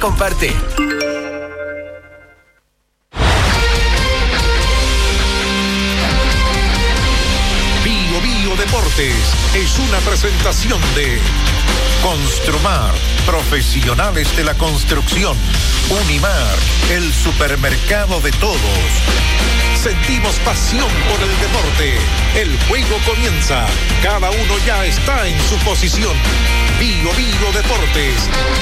comparte. Bio Deportes es una presentación de Construmar, profesionales de la construcción. Unimar, el supermercado de todos. Sentimos pasión por el deporte. El juego comienza. Cada uno ya está en su posición. Bio Deportes.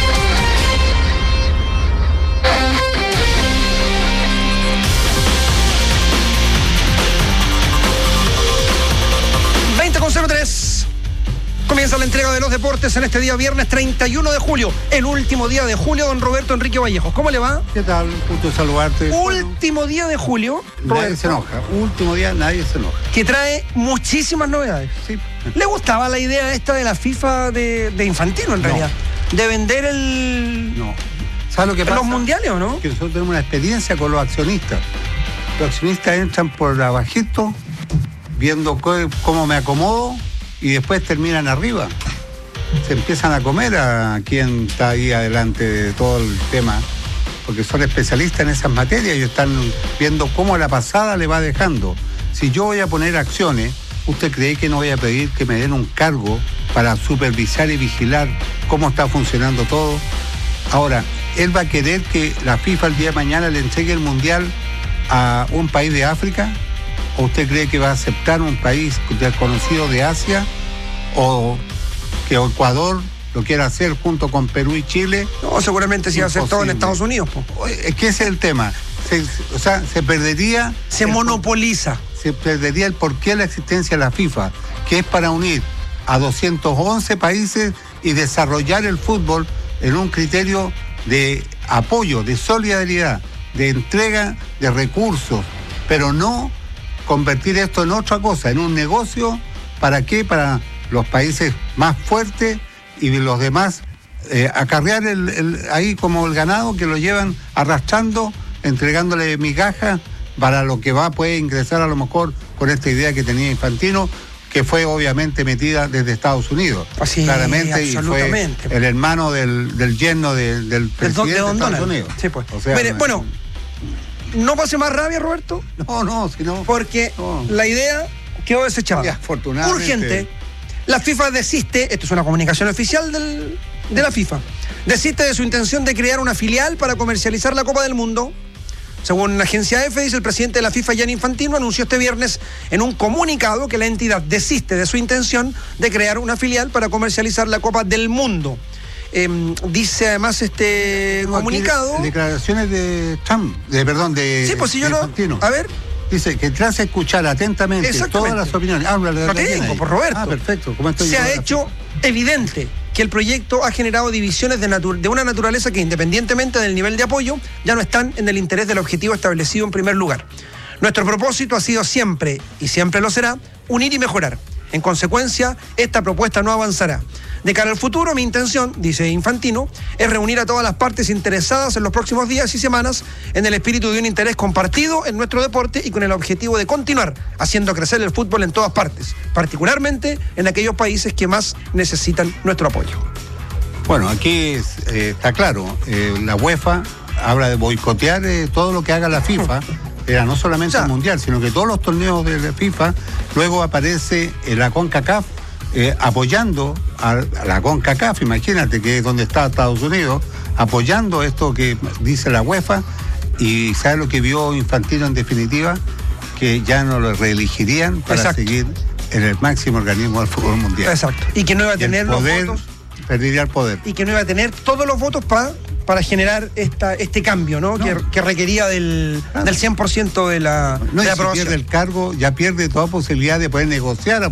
Con 03 comienza la entrega de los deportes en este día viernes 31 de julio, el último día de julio. Don Roberto Enrique Vallejos, ¿cómo le va? ¿Qué tal? Gusto saludarte. Último día de julio, Roberto, nadie se enoja. Último día, nadie se enoja. Que trae muchísimas novedades. Sí. ¿Le gustaba la idea esta de la FIFA de Infantino en realidad? De vender el... No. ¿Sabes lo que pasa? ¿Los mundiales o no? Que nosotros tenemos una experiencia con los accionistas. Los accionistas entran por abajito, viendo cómo me acomodo, y después terminan arriba. Se empiezan a comer a quien está ahí adelante de todo el tema, porque son especialistas en esas materias y están viendo cómo la pasada le va dejando. Si yo voy a poner acciones, ¿usted cree que no voy a pedir que me den un cargo para supervisar y vigilar cómo está funcionando todo? Ahora, ¿él va a querer que la FIFA el día de mañana le entregue el mundial a un país de África? ¿O usted cree que va a aceptar un país desconocido de Asia? ¿O que Ecuador lo quiera hacer junto con Perú y Chile? No, seguramente sí va a ser todo en Estados Unidos. Es que ese es el tema. Se perdería... Se monopoliza. Se perdería el porqué de la existencia de la FIFA, que es para unir a 211 países y desarrollar el fútbol en un criterio de apoyo, de solidaridad, de entrega de recursos, pero no convertir esto en otra cosa, en un negocio. ¿Para qué? Para los países más fuertes y los demás acarrear ahí como el ganado que lo llevan arrastrando, entregándole migajas para lo que puede ingresar a lo mejor con esta idea que tenía Infantino, que fue obviamente metida desde Estados Unidos. Así, claramente, y fue el hermano del yerno del presidente de Estados Unidos. Sí, pues. O sea, mire, bueno, no pase más rabia, Roberto. No, sino... Porque la idea quedó desechada. Afortunadamente. Urgente. La FIFA desiste, esto es una comunicación oficial de la FIFA, desiste de su intención de crear una filial para comercializar la Copa del Mundo. Según la agencia EFE, dice el presidente de la FIFA, Gianni Infantino, anunció este viernes en un comunicado que la entidad desiste de su intención de crear una filial para comercializar la Copa del Mundo. Dice además comunicado... Declaraciones de Trump, de sí, pues si yo Infantino. A ver... Dice que tras escuchar atentamente todas las opiniones... Lo que digo, por Roberto. Perfecto. Se ha hecho evidente que el proyecto ha generado divisiones de una naturaleza que, independientemente del nivel de apoyo, ya no están en el interés del objetivo establecido en primer lugar. Nuestro propósito ha sido siempre, y siempre lo será, unir y mejorar. En consecuencia, esta propuesta no avanzará. De cara al futuro, mi intención, dice Infantino, es reunir a todas las partes interesadas en los próximos días y semanas en el espíritu de un interés compartido en nuestro deporte y con el objetivo de continuar haciendo crecer el fútbol en todas partes, particularmente en aquellos países que más necesitan nuestro apoyo. Bueno, aquí está claro, la UEFA habla de boicotear todo lo que haga la FIFA. Era no solamente el Mundial, sino que todos los torneos de la FIFA. Luego aparece la CONCACAF apoyando a la CONCACAF, imagínate que es donde está Estados Unidos, apoyando esto que dice la UEFA. Y ¿sabe lo que vio Infantino en definitiva? Que ya no lo reelegirían para seguir en el máximo organismo del fútbol mundial. Exacto. Y que no iba a tener los votos. Perdería el poder. Y que no iba a tener todos los votos para generar este cambio, ¿no? Que requería del 100% de la aprobación. Si pierde el cargo, ya pierde toda posibilidad de poder negociar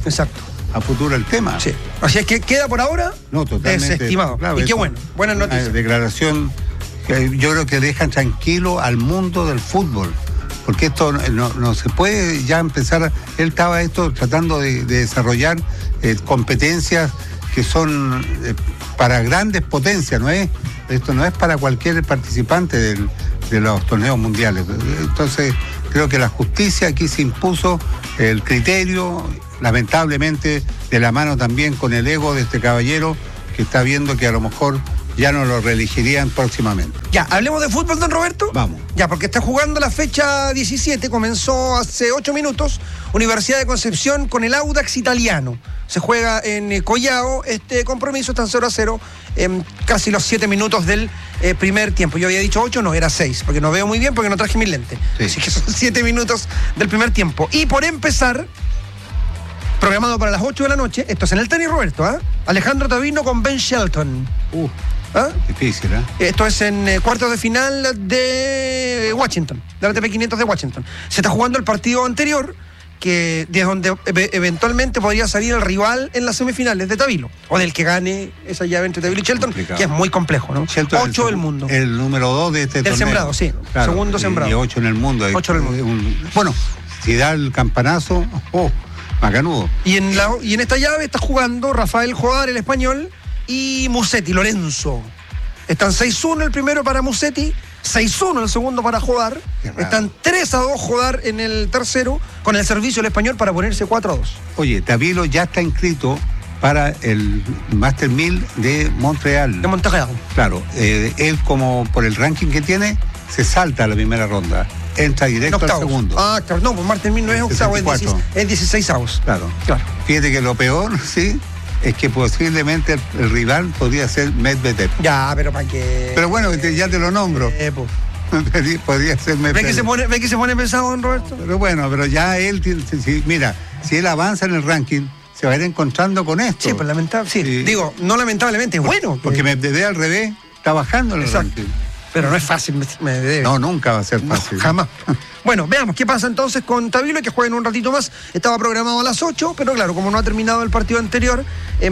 a futuro el tema. Sí. Así es que queda por ahora desestimado. Claro, y qué bueno, buenas noticias. Una declaración que yo creo que dejan tranquilo al mundo del fútbol, porque esto no se puede ya empezar. Él estaba tratando de desarrollar competencias que son para grandes potencias, esto no es para cualquier participante de los torneos mundiales. Entonces creo que la justicia aquí se impuso, el criterio, lamentablemente de la mano también con el ego de este caballero, que está viendo que a lo mejor ya no lo reelegirían próximamente. Ya, hablemos de fútbol, don Roberto. Vamos. Ya, porque está jugando la fecha 17, comenzó hace 8 minutos, Universidad de Concepción con el Audax Italiano. Se juega en Collao, este compromiso está en 0-0, casi los 7 minutos del primer tiempo. Yo había dicho 8, no, era 6, porque no veo muy bien porque no traje mis lentes. Sí. Así que son 7 minutos del primer tiempo. Y por empezar, programado para las 8 de la noche, esto es en el tenis, Roberto, ¿eh? Alejandro Tavino con Ben Shelton. Difícil, ¿eh? Esto es en cuartos de final de Washington, de la ATP 500 de Washington. Se está jugando el partido anterior, que de donde eventualmente podría salir el rival en las semifinales de Tavilo, o del que gane esa llave entre Tavilo y Shelton, complicado, que es muy complejo, ¿no? Shelton 8 del mundo. El número 2 de este del torneo. Sembrado, sí. Claro, Segundo sembrado. Y 8 en el mundo. 8 en el mundo. Bueno, si da el campanazo, macanudo. Y en esta llave está jugando Rafael Jodar, el español, y Musetti, Lorenzo. Están 6-1 el primero para Musetti, 6-1 el segundo para Jodar. Están 3-2 Jodar en el tercero, con el servicio del español para ponerse 4-2. Oye, Tavilo ya está inscrito para el Master 1000 de Montreal. De Montreal. Claro, él como por el ranking que tiene, se salta a la primera ronda. Entra directo al segundo. Ah, claro, no, pues Martin 1000 no es octavo, es 16avos. Claro. Fíjate que lo peor, sí, es que posiblemente el rival podría ser Medvedev. Ya, pero ¿para qué? Pero bueno, ya te lo nombro. Podría ser Medvedev. ¿Ve que se pone pesado, don Roberto? Pero bueno, pero ya él, mira, si él avanza en el ranking, se va a ir encontrando con esto. Sí, pues lamentable, sí. Digo, no lamentablemente, es bueno. Porque Medvedev al revés está bajando en el ranking. Pero no es fácil, Medvedev. No, nunca va a ser fácil. No, jamás. Bueno, veamos qué pasa entonces con Tavilo, que juega en un ratito más. Estaba programado a las 8, pero claro, como no ha terminado el partido anterior,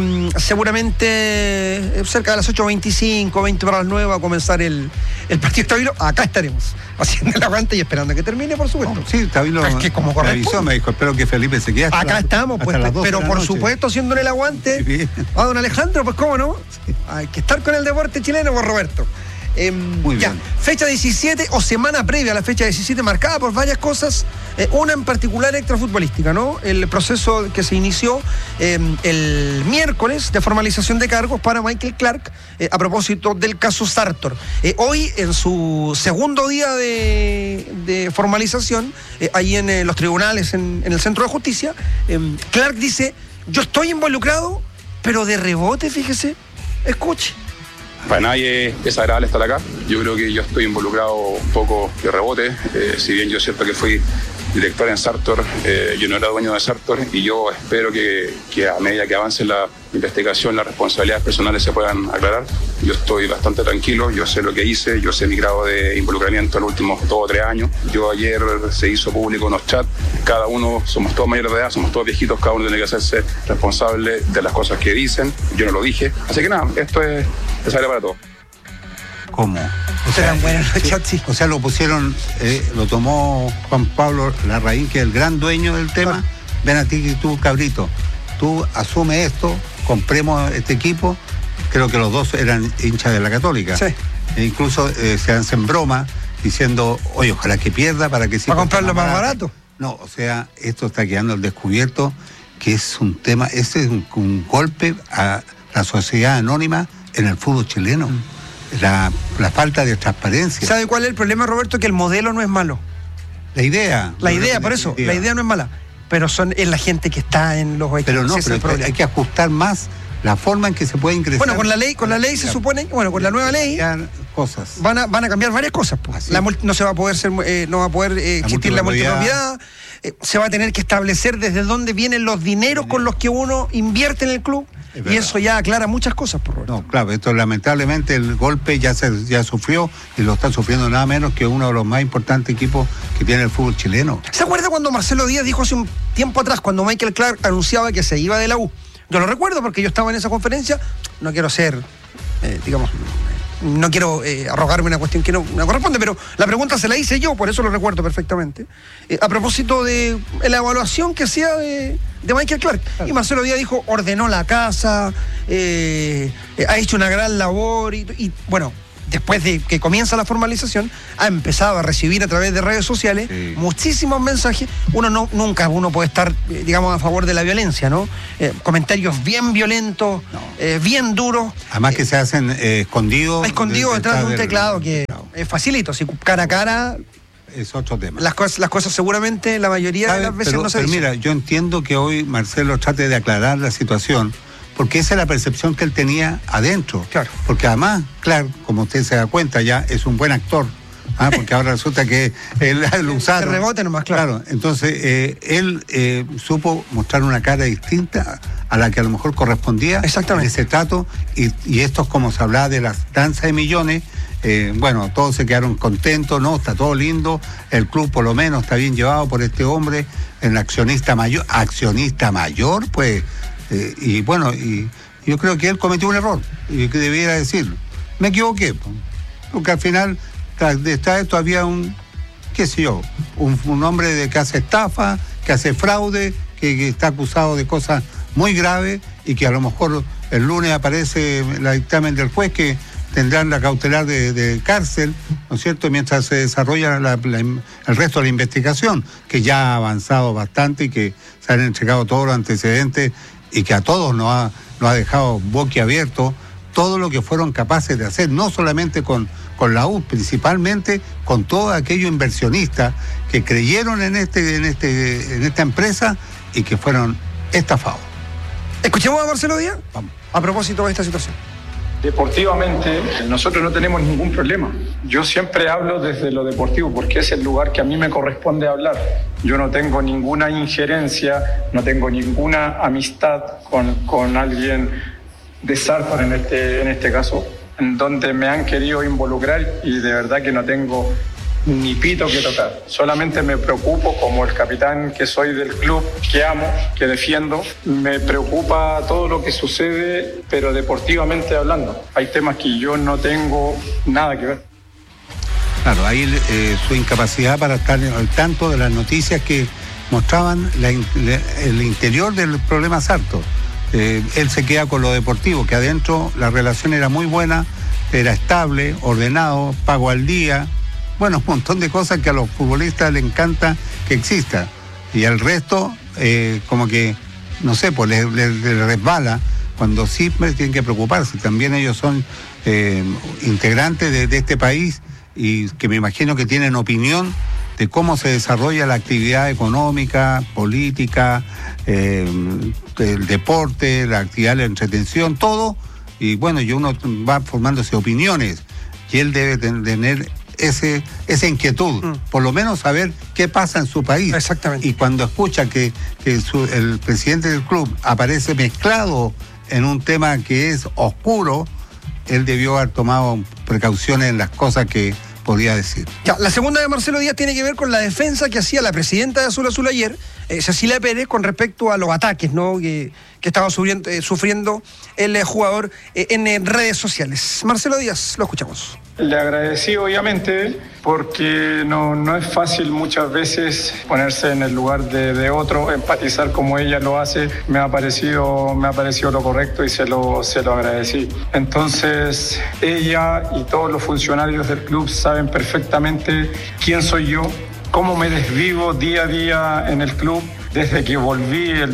seguramente cerca de las 8:25, 20 para las 9 va a comenzar el partido de Tavilo. Acá estaremos, haciendo el aguante y esperando a que termine, por supuesto. Sí, Tavilo me avisó, me dijo, espero que Felipe se quede hasta acá estamos, pues, pero por supuesto haciéndole el aguante. Sí. A don Alejandro, pues cómo no. Sí. Hay que estar con el deporte chileno, por Roberto. Muy ya, bien. Fecha 17 o semana previa a la fecha 17 marcada por varias cosas, una en particular extrafutbolística, ¿no? El proceso que se inició el miércoles de formalización de cargos para Michael Clark a propósito del caso Sartor. Hoy, en su segundo día de formalización, ahí en los tribunales, en el Centro de Justicia, Clark dice, yo estoy involucrado, pero de rebote, fíjese, escuche. Para nadie es agradable estar acá. Yo creo que yo estoy involucrado un poco de rebote. Si bien yo es cierto que fui director en Sartor, yo no era dueño de Sartor y yo espero que a medida que avance la investigación, las responsabilidades personales se puedan aclarar. Yo estoy bastante tranquilo, yo sé lo que hice, yo sé mi grado de involucramiento en los últimos 2 o 3 años. Yo ayer se hizo público unos chats, cada uno, somos todos mayores de edad, somos todos viejitos, cada uno tiene que hacerse responsable de las cosas que dicen, yo no lo dije. Así que nada, esto es área para todos. ¿Cómo? O sea, lo pusieron, lo tomó Juan Pablo Larraín, que es el gran dueño del tema. Ven a ti, tú, cabrito, tú asume esto, compremos este equipo. Creo que los dos eran hinchas de la Católica. Sí. E incluso se hacen broma diciendo, oye, ojalá que pierda para que sí. ¿Para comprarlo más barato? No, o sea, esto está quedando al descubierto, que es un tema, este es un golpe a la sociedad anónima en el fútbol chileno. La falta de transparencia. ¿Sabe cuál es el problema, Roberto? Que el modelo no es malo. La idea, por eso, la idea no es mala. Pero es la gente que está en los equipos. Pero no, pero hay que ajustar más la forma en que se puede ingresar. Bueno, con la ley se supone, con la nueva ley cosas. Van a cambiar varias cosas. Pues. No se va a poder no va a poder existir la multipropiedad. Se va a tener que establecer desde dónde vienen los dineros con los que uno invierte en el club. Y eso ya aclara muchas cosas, por favor. No, claro, esto lamentablemente el golpe ya sufrió y lo está sufriendo nada menos que uno de los más importantes equipos que tiene el fútbol chileno. ¿Se acuerda cuando Marcelo Díaz dijo hace un tiempo atrás, cuando Michael Clark anunciaba que se iba de la U? Yo lo recuerdo porque yo estaba en esa conferencia, no quiero ser, no quiero arrogarme una cuestión que no me corresponde, pero la pregunta se la hice yo, por eso lo recuerdo perfectamente, a propósito de la evaluación que hacía de Michael Clark. Claro. Y Marcelo Díaz dijo, ordenó la casa, ha hecho una gran labor y bueno, después de que comienza la formalización, ha empezado a recibir a través de redes sociales muchísimos mensajes. Nunca uno puede estar, digamos, a favor de la violencia, ¿no? Comentarios bien violentos, bien duros. Además que se hacen escondidos. Escondidos detrás de un teclado que es facilito, si cara a cara. Es otro tema. Las cosas seguramente la mayoría de las veces no se dicen. Mira, yo entiendo que hoy Marcelo trate de aclarar la situación, porque esa es la percepción que él tenía adentro. Claro. Porque además, claro, como usted se da cuenta, ya es un buen actor. Porque ahora resulta que él lo usaron. Se rebote nomás, claro. Entonces, él supo mostrar una cara distinta a la que a lo mejor correspondía en ese trato, y esto es como se hablaba de las danzas de millones. Bueno, todos se quedaron contentos, ¿no? Está todo lindo, el club por lo menos está bien llevado por este hombre, el accionista mayor, pues, y bueno, y yo creo que él cometió un error, y que debiera decirlo. Me equivoqué, porque al final detrás de esto había un hombre que hace estafa, que hace fraude, que está acusado de cosas muy graves, y que a lo mejor el lunes aparece el dictamen del juez que tendrán la cautelar de cárcel, ¿no es cierto?, mientras se desarrolla el resto de la investigación, que ya ha avanzado bastante y que se han entregado todos los antecedentes, y que a todos nos ha dejado boquiabierto todo lo que fueron capaces de hacer, no solamente con la U, principalmente con todos aquellos inversionistas que creyeron en esta empresa y que fueron estafados. Escuchemos a Marcelo Díaz. Vamos. A propósito de esta situación. Deportivamente, nosotros no tenemos ningún problema. Yo siempre hablo desde lo deportivo porque es el lugar que a mí me corresponde hablar. Yo no tengo ninguna injerencia, no tengo ninguna amistad con alguien de Sartor en este caso, en donde me han querido involucrar, y de verdad que no tengo ni pito que tocar. Solamente me preocupo, como el capitán que soy del club, que amo, que defiendo. Me preocupa todo lo que sucede, pero deportivamente hablando. Hay temas que yo no tengo nada que ver. Claro, ahí su incapacidad para estar al tanto de las noticias que mostraban el interior del problema Sartor. Él se queda con lo deportivo, que adentro la relación era muy buena, era estable, ordenado, pago al día. Bueno, un montón de cosas que a los futbolistas les encanta que exista. Y al resto, como que, no sé, pues les resbala, cuando siempre tienen que preocuparse. También ellos son integrantes de este país, y que me imagino que tienen opinión de cómo se desarrolla la actividad económica, política, el deporte, la actividad de la entretención, todo. Y bueno, uno va formándose opiniones, y él debe tener esa inquietud, por lo menos saber qué pasa en su país. Exactamente. Y cuando escucha que el presidente del club aparece mezclado en un tema que es oscuro, él debió haber tomado precauciones en las cosas que podía decir. Ya, la segunda de Marcelo Díaz tiene que ver con la defensa que hacía la presidenta de Azul Azul ayer, Cecilia Pérez, con respecto a los ataques, ¿no?, que estaba sufriendo el jugador en redes sociales. Marcelo Díaz, lo escuchamos. Le agradecí, obviamente, porque no es fácil muchas veces ponerse en el lugar de otro, empatizar como ella lo hace. Me ha parecido lo correcto y se lo agradecí. Entonces, ella y todos los funcionarios del club saben perfectamente quién soy yo, cómo me desvivo día a día en el club. Desde que volví el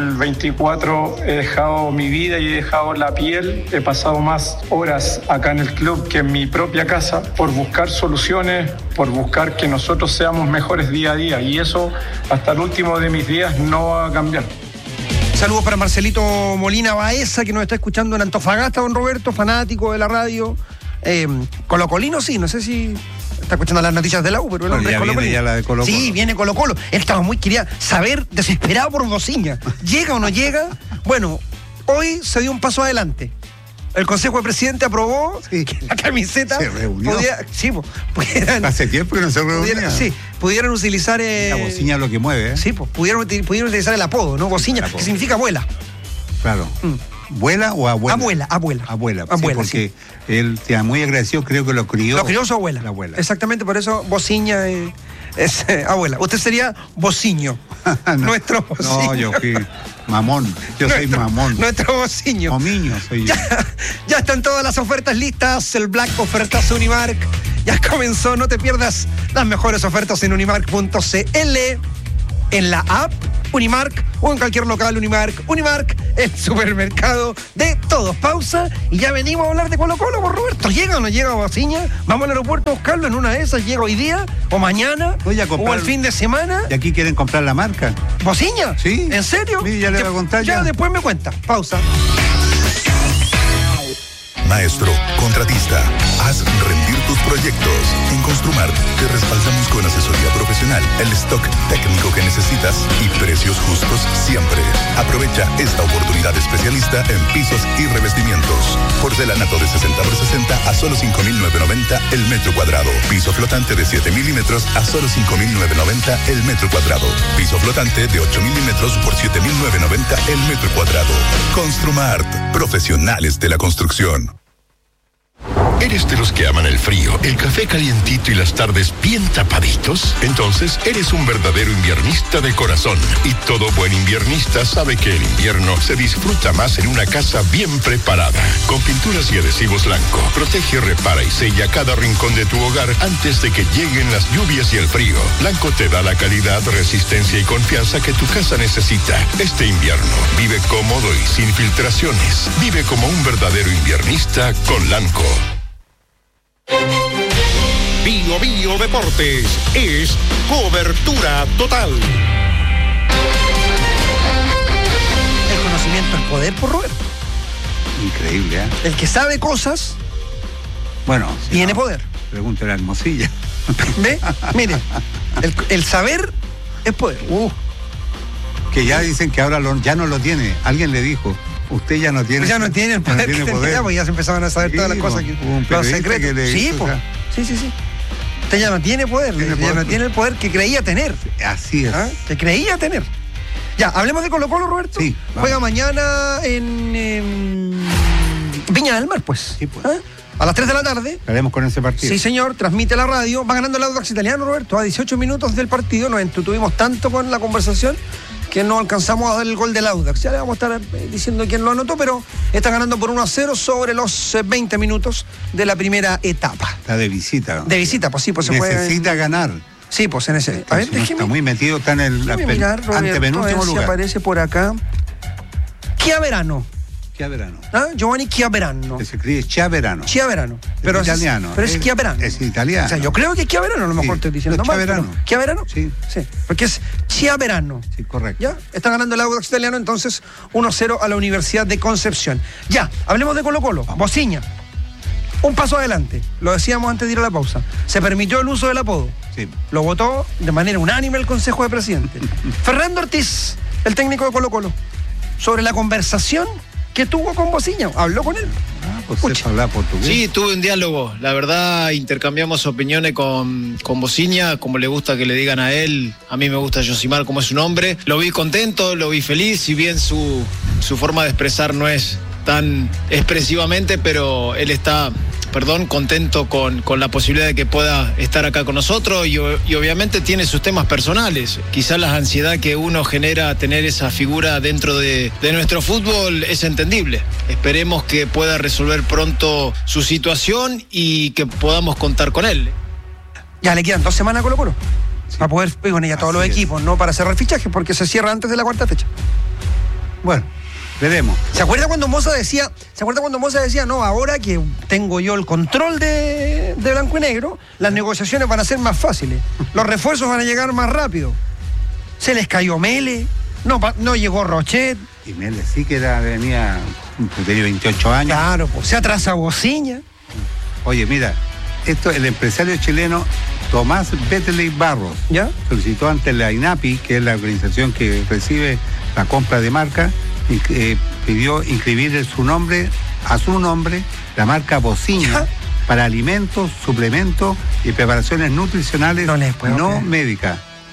2024 he dejado mi vida y he dejado la piel. He pasado más horas acá en el club que en mi propia casa por buscar soluciones, por buscar que nosotros seamos mejores día a día. Y eso hasta el último de mis días no va a cambiar. Saludos para Marcelito Molina Baeza, que nos está escuchando en Antofagasta, don Roberto, fanático de la radio. Colocolino, sí, no sé si está escuchando las noticias de la U, pero el hombre es Viene ya la de Colo-Colo. Sí, viene Colo-Colo. Él estaba quería saber, desesperado por Bociña. ¿Llega o no llega? Bueno, hoy se dio un paso adelante. El Consejo de Presidente aprobó que la camiseta se reunió. Pudieran, hace tiempo que no se reunía. Pudieran utilizar la Bociña es lo que mueve, ¿eh? Sí, pudieran utilizar el apodo, ¿no? Bociña, que significa abuela. Claro. ¿Abuela o abuela? Abuela. Sí, porque él, muy agradecido, creo que lo crió. Lo crió su abuela. La abuela. Exactamente, por eso Bociña Abuela, usted sería Bociño. No, Nuestro Bociño. No, yo fui mamón. Soy mamón. Nuestro Bociño. Momiño soy yo. Ya están todas las ofertas listas. El Black Ofertas Unimark ya comenzó. No te pierdas las mejores ofertas en unimark.cl, en la app Unimark o en cualquier local Unimark. Unimark, el supermercado de todos. Pausa y ya venimos a hablar de Colo Colo, por Roberto. ¿Llega o no llega Bociña? Vamos al aeropuerto a buscarlo en una de esas. ¿Llega hoy día o mañana Voy a comprar, o el fin de semana? ¿Y aquí quieren comprar la marca? ¿Bociña? Sí. ¿En serio? Sí, ya le voy a contar ya. Después me cuenta. Pausa. Maestro, contratista, haz rendir tus proyectos. En Construmart te respaldamos con asesoría profesional, el stock técnico que necesitas y precios justos siempre. Aprovecha esta oportunidad especialista en pisos y revestimientos. Porcelanato de 60 por 60 a solo 5.990 el metro cuadrado. Piso flotante de 7 milímetros a solo 5.990 el metro cuadrado. Piso flotante de 8 milímetros por 7.990 el metro cuadrado. Construmart, profesionales de la construcción. ¿Eres de los que aman el frío, el café calientito y las tardes bien tapaditos? Entonces eres un verdadero inviernista de corazón. Y todo buen inviernista sabe que el invierno se disfruta más en una casa bien preparada. Con pinturas y adhesivos Lanco, protege, repara y sella cada rincón de tu hogar antes de que lleguen las lluvias y el frío. Lanco te da la calidad, resistencia y confianza que tu casa necesita. Este invierno, vive cómodo y sin filtraciones. Vive como un verdadero inviernista con Lanco. Bio Bio Deportes es cobertura total. El conocimiento es poder, por Roberto. Increíble, ¿eh? El que sabe cosas Bueno, si tiene no, poder. Pregúntale a Hermosilla. ¿Ve? Mire, el saber es poder. Que ya dicen que ahora ya no lo tiene. Alguien le dijo, usted ya no tiene. Ya no tiene el poder, que tenía, pues ya se empezaban a saber todas las cosas. Hubo un Los periodista secretos. que le Sí, hizo, pues. o sea, Sí. Usted ya no tiene poder. Ya no tiene el poder que creía tener. así es. ¿Ah? Que creía tener. Ya, hablemos de Colo Colo, Roberto. Sí, vamos. Juega mañana en Viña del Mar, pues. Sí, pues. ¿Ah? A las 3 de la tarde. Estaremos con ese partido. Sí, señor, transmite la radio. Va ganando el Audax Italiano, Roberto. A 18 minutos del partido. Nos entretuvimos tanto con la conversación que no alcanzamos a dar el gol del Audax. Ya le vamos a estar diciendo quién lo anotó, pero está ganando por 1-0 sobre los 20 minutos de la primera etapa. Está de visita, ¿no? De visita, pues sí, pues se juega. Necesita ganar. Sí, pues en ese. A ver, No está muy metido, está en el déjeme mirar, Roberto, a antepenúltimo ver si lugar. aparece por acá. Chiaverano. Chiaverano. ¿Ah? Giovanni Chiaverano. Que se escribe Chiaverano. Chiaverano. Pero es italiano. Pero es Chiaverano. Es italiano. O sea, yo creo que es Chiaverano, a lo mejor Sí, estoy diciendo no, mal. Chiaverano. pero- ¿Chiaverano? Sí. Sí, porque es Chiaverano. Sí, correcto. ¿Ya? Está ganando el Audax Italiano, entonces 1-0 a la Universidad de Concepción. Ya, hablemos de Colo Colo. Bociña. Un paso adelante. Lo decíamos antes de ir a la pausa. Se permitió el uso del apodo. Sí. Lo votó de manera unánime el Consejo de Presidentes. Fernando Ortiz, el técnico de Colo Colo, sobre la conversación que tuvo con Bociña. Habló con él. Pues Escucha. sepa hablar portugués. Sí, tuve un diálogo. La verdad, intercambiamos opiniones con Bociña, como le gusta que le digan a él. A mí me gusta Josimar como es su nombre. Lo vi contento, lo vi feliz, si bien su forma de expresar no es tan expresivamente, pero él está, contento con la posibilidad de que pueda estar acá con nosotros y obviamente tiene sus temas personales. Quizás la ansiedad que uno genera a tener esa figura dentro de nuestro fútbol es entendible. Esperemos que pueda resolver pronto su situación y que podamos contar con él. Ya le quedan 2 semanas a Colo Colo. Para poder ir con ella todos los Así es. equipos, no para cerrar fichaje, porque se cierra antes de la 4ª fecha. Bueno, veremos. ¿Se acuerda cuando Moza decía, no, ahora que tengo yo el control de blanco y negro, las negociaciones van a ser más fáciles, los refuerzos van a llegar más rápido? Se les cayó Mele, no llegó Rochet. Y Mele sí que tenía 28 años. Claro, pues se atrasa Bociña. Oye, mira, el empresario chileno Tomás Betley Barros ¿Ya? solicitó ante la INAPI, que es la organización que recibe la compra de marca, pidió inscribir a su nombre la marca Bociña ¿Ya? para alimentos, suplementos y preparaciones nutricionales No les puedo creer. médicas.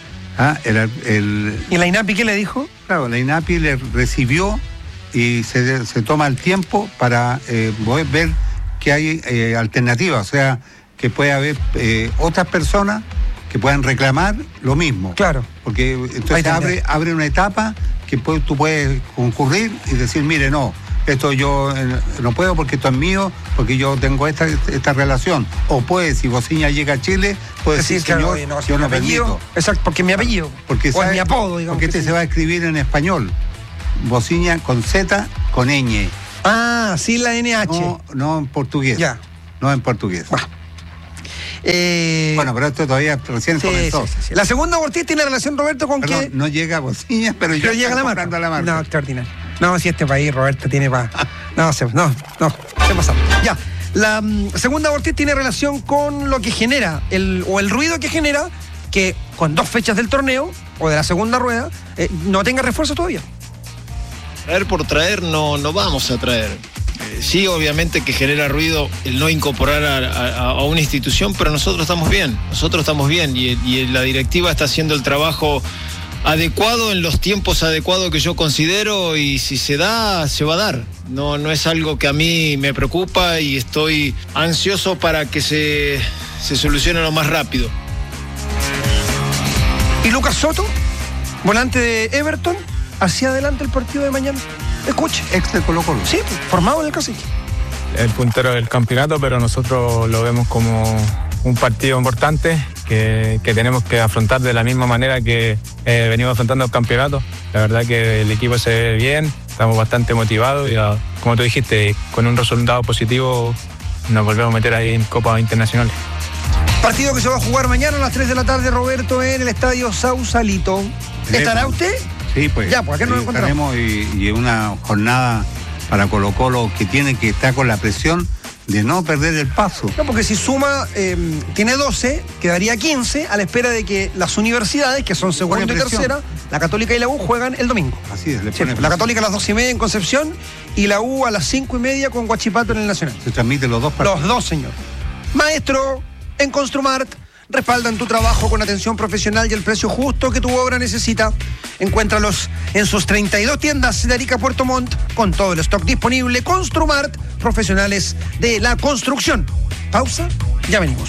¿Y la INAPI qué le dijo? Claro, la INAPI le recibió y se toma el tiempo para poder ver que hay alternativas, o sea, que puede haber otras personas que puedan reclamar lo mismo. Claro. Porque entonces abre una etapa que tú puedes concurrir y decir, mire, no, esto yo no puedo porque esto es mío, porque yo tengo esta relación. O puede, si Bociña llega a Chile, puede decir, señor, yo no permito. Exacto, porque es mi apellido. Porque o es mi apodo, digamos. Porque se va a escribir en español. Bociña con Z, con ñ. Ah, sí, la NH. No en portugués. Ya. No en portugués. Bueno, pero esto todavía recién comenzó. Sí. La segunda Ortiz tiene relación, Roberto, con que... No llega a Bociña, pero ya llega la marca. No, extraordinario. No, si este país, Roberto, tiene para... No, se pasa. Ya. La segunda Ortiz tiene relación con lo que genera, el ruido que genera que con 2 fechas del torneo, o de la segunda rueda, no tenga refuerzo todavía. Traer por traer no vamos a traer. Sí, obviamente que genera ruido el no incorporar a una institución, pero nosotros estamos bien y la directiva está haciendo el trabajo adecuado en los tiempos adecuados que yo considero, y si se da, se va a dar. No es algo que a mí me preocupa y estoy ansioso para que se solucione lo más rápido. ¿Y Lucas Soto, volante de Everton, hacia adelante el partido de mañana? Escuche. Ex de Colo-Colo. Sí, formado en el Cacique. El puntero del campeonato, pero nosotros lo vemos como un partido importante que tenemos que afrontar de la misma manera que venimos afrontando el campeonato. La verdad que el equipo se ve bien, estamos bastante motivados y, como tú dijiste, con un resultado positivo nos volvemos a meter ahí en Copa Internacional. Partido que se va a jugar mañana a las 3 de la tarde, Roberto, en el Estadio Sausalito. ¿Estará usted? Sí, pues. Ya, pues acá nos encontramos. Y una jornada para Colo-Colo que tiene que estar con la presión de no perder el paso. No, porque si suma, tiene 12, quedaría 15, a la espera de que las universidades, que son segunda y tercera, la Católica y la U, juegan el domingo. Así es, la Católica a las 2:30 en Concepción y la U a las 5:30 con Huachipato en el Nacional. Se transmiten los dos partidos. Los dos, señor. Maestro, en Construmart respaldan tu trabajo con atención profesional y el precio justo que tu obra necesita. Encuéntralos en sus 32 tiendas de Arica a Puerto Montt, con todo el stock disponible. Construmart, profesionales de la construcción. Pausa, ya venimos.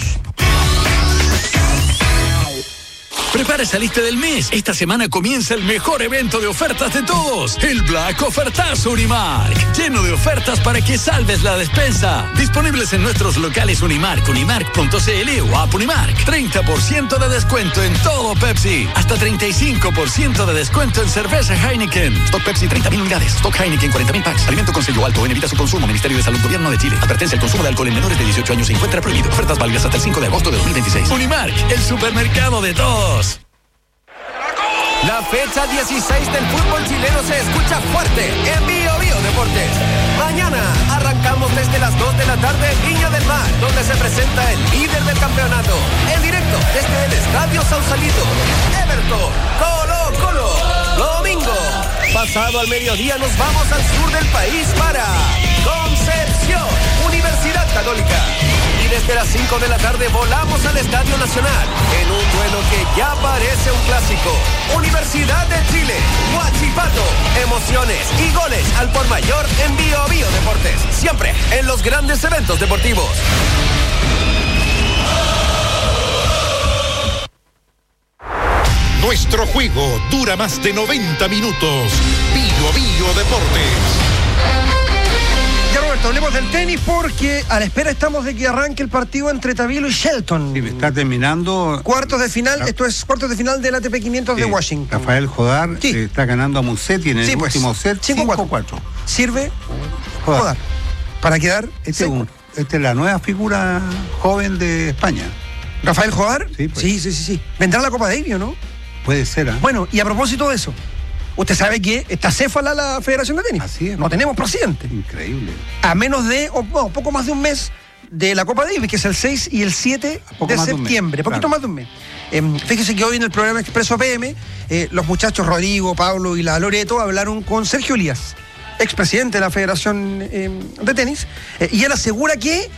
Prepara esa lista del mes. Esta semana comienza el mejor evento de ofertas de todos, el Black Ofertazo Unimark. Lleno de ofertas para que salves la despensa. Disponibles en nuestros locales Unimark, unimark.cl o App Unimark. 30% de descuento en todo Pepsi. Hasta 35% de descuento en cerveza Heineken. Stock Pepsi 30.000 unidades. Stock Heineken 40.000 packs. Alimento con sello alto. Evita su consumo. Ministerio de Salud, Gobierno de Chile. Advertencia: el consumo de alcohol en menores de 18 años se encuentra prohibido. Ofertas válidas hasta el 5 de agosto de 2026. Unimark, el supermercado de todos. La fecha 16 del fútbol chileno se escucha fuerte en Bio Bio Deportes. Mañana arrancamos desde las 2 de la tarde en Viña del Mar, donde se presenta el líder del campeonato. En directo desde el Estadio Sausalito. Everton, Colo-Colo. Domingo, pasado al mediodía, nos vamos al sur del país para Concepción, Universidad Católica. Y desde las 5 de la tarde volamos al Estadio Nacional en un duelo que ya parece un clásico. Universidad de Chile, Huachipato. Emociones y goles al por mayor en Bio Bio Deportes. Siempre en los grandes eventos deportivos. Nuestro juego dura más de 90 minutos. Bio Bio Deportes. Ya, Roberto, hablemos del tenis porque a la espera estamos de que arranque el partido entre Tabilo y Shelton. Sí, está terminando. Cuartos de final, esto es cuartos de final del ATP 500 de Washington. Rafael Jodar está ganando a Musetti en el último set, 5-4. Sirve Jodar para quedar. Esta es la nueva figura joven de España. ¿Rafael Jodar? Sí, pues. Sí. Vendrá a la Copa Davis, ¿no? Puede ser, ¿eh? Bueno, y a propósito de eso, usted sabe que está céfala la Federación de Tenis. Así es. No tenemos presidente. Increíble. A menos de, poco más de un mes de la Copa Davis, que es el 6 y el 7 de septiembre. Poquito más de un mes. Fíjese que hoy en el programa Expreso PM, los muchachos Rodrigo, Pablo y la Loreto hablaron con Sergio Elías, expresidente de la Federación de Tenis, y él asegura que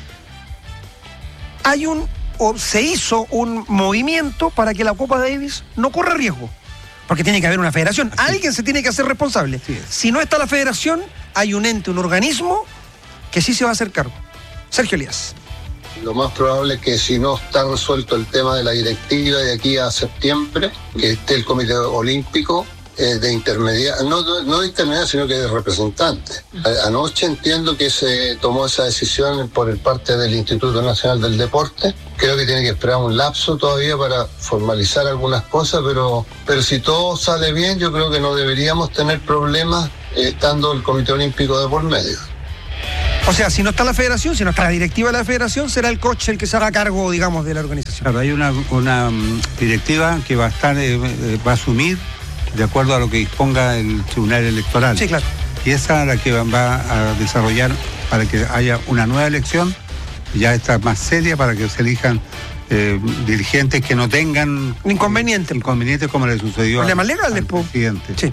se hizo un movimiento para que la Copa Davis no corra riesgo. Porque tiene que haber una federación. Alguien se tiene que hacer responsable. Si no está la federación, hay un ente, un organismo que sí se va a hacer cargo. Sergio Elías. Lo más probable es que si no está resuelto el tema de la directiva de aquí a septiembre, que esté el Comité Olímpico de intermediario, no de intermediario, sino que de representante. Anoche entiendo que se tomó esa decisión por parte del Instituto Nacional del Deporte. Creo que tiene que esperar un lapso todavía para formalizar algunas cosas, pero si todo sale bien, yo creo que no deberíamos tener problemas estando el Comité Olímpico de por medio. O sea, si no está la federación, si no está la directiva de la federación, será el coach el que se haga cargo, digamos, de la organización. Claro, hay una directiva que va a estar, va a asumir de acuerdo a lo que disponga el Tribunal Electoral. Sí, claro. Y esa es la que va a desarrollar para que haya una nueva elección, ya está más seria, para que se elijan dirigentes que no tengan inconvenientes como le sucedió al presidente. Sí.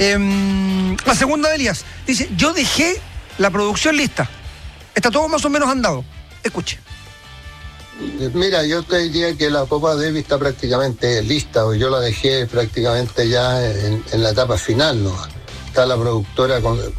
La segunda de Elías dice: yo dejé la producción lista, está todo más o menos andado. Escuche. Mira, yo te diría que la Copa Davis está prácticamente lista, o yo la dejé prácticamente ya en la etapa final, ¿no? Está la productora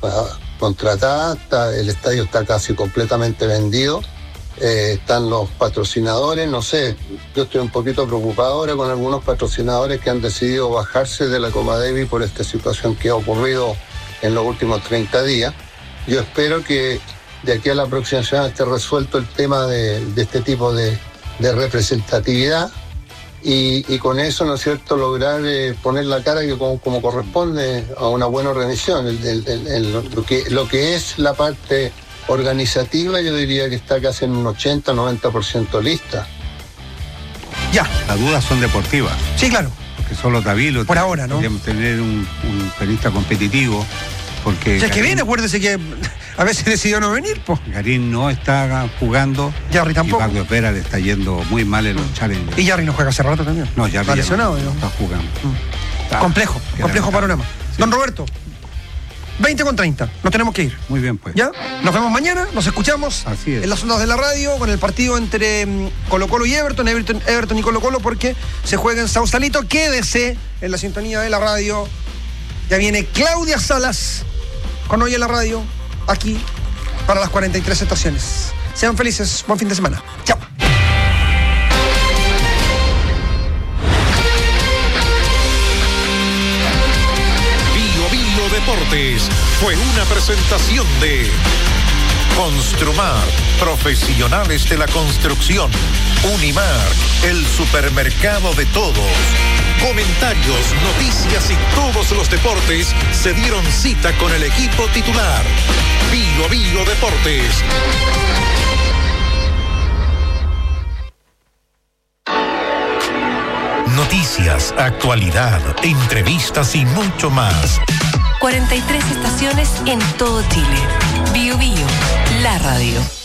contratada, el estadio está casi completamente vendido, están los patrocinadores, no sé, yo estoy un poquito preocupado ahora con algunos patrocinadores que han decidido bajarse de la Copa Davis por esta situación que ha ocurrido en los últimos 30 días. Yo espero que de aquí a la próxima semana esté resuelto el tema de este tipo de representatividad y con eso, ¿no es cierto?, lograr poner la cara que como corresponde a una buena organización. Lo que es la parte organizativa, yo diría que está casi en un 80-90% lista. Ya. Las dudas son deportivas. Sí, claro. Porque solo Tavilo. Por ahora, ¿no? Podríamos tener un tenista competitivo. Porque si es que viene, acuérdese que a veces decidió no venir, pues. Garín no está jugando. Jarry tampoco. Y Fabio Pera le está yendo muy mal en los challenges. Y Jarry no juega hace rato también. No, Jarry está lesionado, no está jugando. Complejo panorama. Sí. Don Roberto, 20:30, nos tenemos que ir. Muy bien, pues. ¿Ya? Nos vemos mañana, nos escuchamos. Así es. En las ondas de la radio, con el partido entre Colo-Colo y Everton y Colo-Colo, porque se juega en Sausalito. Quédese en la sintonía de la radio. Ya viene Claudia Salas con Hoy en la Radio, aquí, para las 43 estaciones. Sean felices, buen fin de semana. Chao. Bio Deportes fue una presentación de Construmar, profesionales de la construcción. Unimar, el supermercado de todos. Comentarios, noticias y todos los deportes se dieron cita con el equipo titular. Bio Deportes. Noticias, actualidad, entrevistas y mucho más. 43 estaciones en todo Chile. Bio, la radio.